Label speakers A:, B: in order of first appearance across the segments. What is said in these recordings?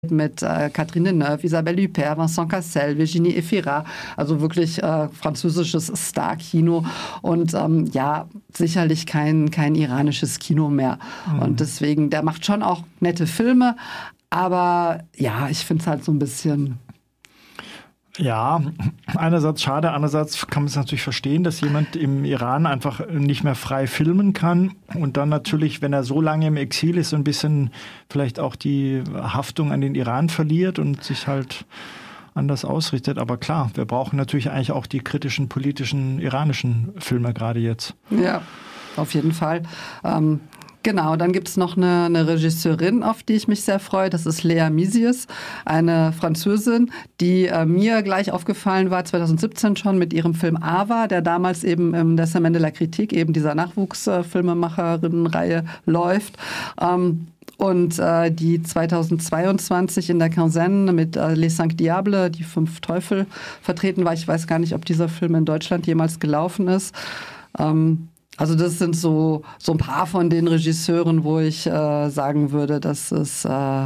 A: mit Catherine Deneuve, Isabelle Huppert, Vincent Cassel, Virginie Efira, also wirklich französisches Star-Kino und sicherlich kein iranisches Kino mehr. Und deswegen, der macht schon auch nette Filme, aber ja, ich finde es halt so ein bisschen...
B: Ja, einerseits schade, andererseits kann man es natürlich verstehen, dass jemand im Iran einfach nicht mehr frei filmen kann und dann natürlich, wenn er so lange im Exil ist, so ein bisschen vielleicht auch die Haftung an den Iran verliert und sich halt anders ausrichtet. Aber klar, wir brauchen natürlich eigentlich auch die kritischen, politischen, iranischen Filme gerade jetzt.
A: Ja, auf jeden Fall. Genau, dann gibt es noch eine Regisseurin, auf die ich mich sehr freue. Das ist Lea Mysius, eine Französin, die mir gleich aufgefallen war, 2017 schon mit ihrem Film Ava, der damals eben im der Semaine de la Critique, eben dieser Nachwuchsfilmemacherinnenreihe läuft. Und die 2022 in der Quinzaine mit Les Cinq Diables, die 5 Teufel, vertreten war. Ich weiß gar nicht, ob dieser Film in Deutschland jemals gelaufen ist. Also das sind so ein paar von den Regisseuren, wo ich sagen würde, das ist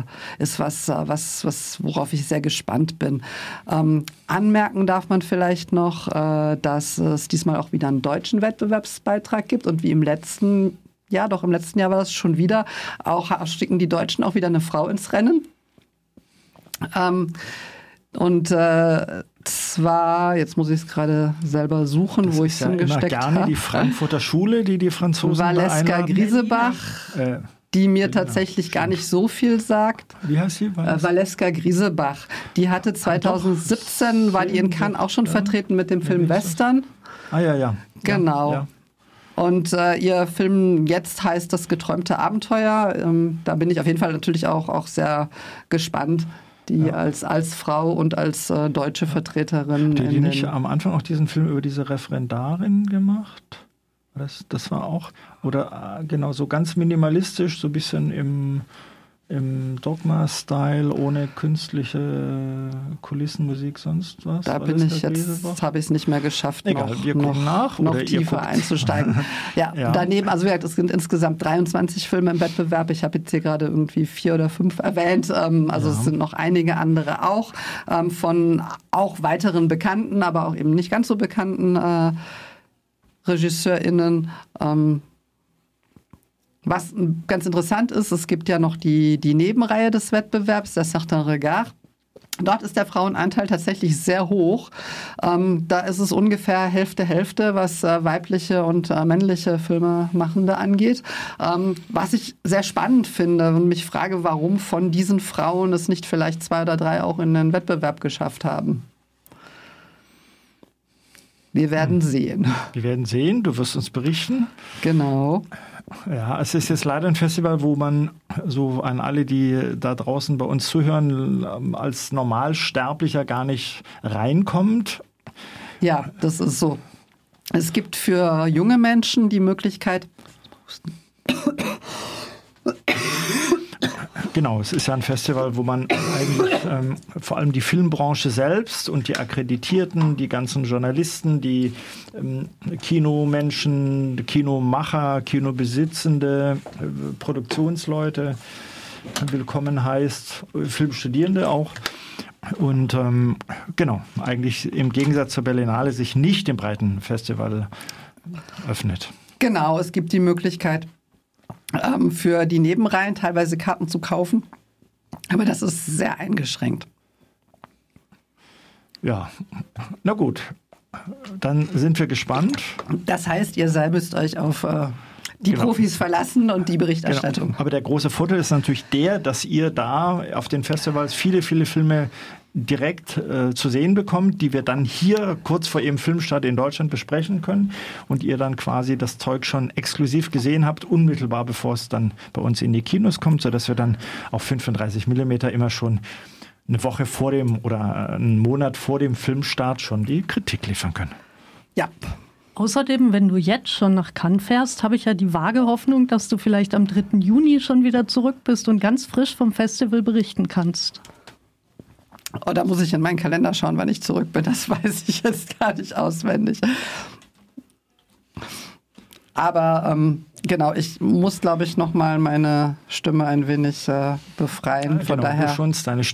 A: was, worauf ich sehr gespannt bin. Anmerken darf man vielleicht noch, dass es diesmal auch wieder einen deutschen Wettbewerbsbeitrag gibt und wie im letzten Jahr war das schon wieder, schicken die Deutschen auch wieder eine Frau ins Rennen. Zwar, jetzt muss ich es gerade selber suchen, wo ich es hingesteckt habe.
B: Gerne die Frankfurter Schule, die Franzosen
A: Valeska Griesebach, die mir tatsächlich gar nicht so viel sagt.
B: Wie heißt sie?
A: Valeska Griesebach. Die hatte 2017, war die in Cannes auch schon vertreten mit dem Film Western.
B: Ja.
A: Genau. Ja. Und ihr Film jetzt heißt Das geträumte Abenteuer. Da bin ich auf jeden Fall natürlich auch sehr gespannt. Die als Frau und als deutsche Vertreterin.
B: Die nicht am Anfang auch diesen Film über diese Referendarin gemacht? Das war auch, oder genau, so ganz minimalistisch, so ein bisschen im Dogma-Style, ohne künstliche Kulissenmusik, sonst was?
A: Da bin ich jetzt, habe ich es nicht mehr geschafft,
B: Egal, wir gucken nach,
A: noch tiefer einzusteigen. Ja, daneben, also es sind insgesamt 23 Filme im Wettbewerb. Ich habe jetzt hier gerade irgendwie 4 oder 5 erwähnt. Es sind noch einige andere auch, von auch weiteren bekannten, aber auch eben nicht ganz so bekannten RegisseurInnen. Was ganz interessant ist, es gibt ja noch die Nebenreihe des Wettbewerbs, der Certain Regard. Dort ist der Frauenanteil tatsächlich sehr hoch. Da ist es ungefähr Hälfte, was weibliche und männliche Filmemachende angeht. Was ich sehr spannend finde und mich frage, warum von diesen Frauen es nicht vielleicht 2 oder 3 auch in den Wettbewerb geschafft haben. Wir werden sehen.
B: Wir werden sehen, du wirst uns berichten.
A: Genau.
B: Ja, es ist jetzt leider ein Festival, wo man so an alle, die da draußen bei uns zuhören, als Normalsterblicher gar nicht reinkommt.
A: Ja, das ist so. Es gibt für junge Menschen die Möglichkeit...
B: Genau, es ist ja ein Festival, wo man eigentlich vor allem die Filmbranche selbst und die Akkreditierten, die ganzen Journalisten, die Kinomenschen, Kinomacher, Kinobesitzende, Produktionsleute willkommen heißt, Filmstudierende auch. Und genau, eigentlich im Gegensatz zur Berlinale sich nicht dem breiten Festival öffnet.
A: Genau, es gibt die Möglichkeit, für die Nebenreihen teilweise Karten zu kaufen. Aber das ist sehr eingeschränkt.
B: Ja, na gut. Dann sind wir gespannt.
A: Das heißt, ihr müsst euch auf die Profis verlassen und die Berichterstattung.
B: Genau. Aber der große Vorteil ist natürlich dass ihr da auf den Festivals viele, viele Filme direkt zu sehen bekommt, die wir dann hier kurz vor ihrem Filmstart in Deutschland besprechen können und ihr dann quasi das Zeug schon exklusiv gesehen habt, unmittelbar bevor es dann bei uns in die Kinos kommt, sodass wir dann auf 35 mm immer schon eine Woche vor dem oder einen Monat vor dem Filmstart schon die Kritik liefern können.
A: Ja.
C: Außerdem, wenn du jetzt schon nach Cannes fährst, habe ich ja die vage Hoffnung, dass du vielleicht am 3. Juni schon wieder zurück bist und ganz frisch vom Festival berichten kannst.
A: Oh, da muss ich in meinen Kalender schauen, wann ich zurück bin. Das weiß ich jetzt gar nicht auswendig. Aber genau, ich muss, glaube ich, nochmal meine Stimme ein wenig befreien. Von
B: genau,
A: daher
B: du schonst deine